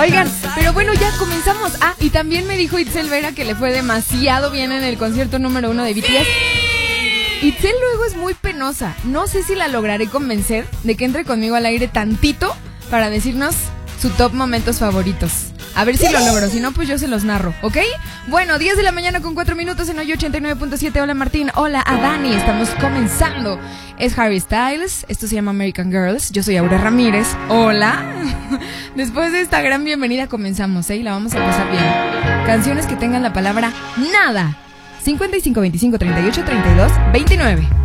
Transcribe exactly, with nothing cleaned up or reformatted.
Oigan, pero bueno, ya comenzamos. Ah, y también me dijo Itzel Vera que le fue demasiado bien en el concierto número uno de B T S. Itzel luego es muy penosa. No sé si la lograré convencer de que entre conmigo al aire tantito para decirnos su top momentos favoritos. A ver si lo logro, si no pues yo se los narro, ¿ok? Bueno, diez de la mañana con cuatro minutos en hoy ochenta y nueve punto siete. Hola Martín, hola a Dani, estamos comenzando. Es Harry Styles, esto se llama American Girls. Yo soy Aura Ramírez, hola. Después de esta gran bienvenida comenzamos, ¿eh? Y la vamos a pasar bien. Canciones que tengan la palabra nada. cincuenta y cinco, veinticinco, treinta y ocho, treinta y dos, veintinueve.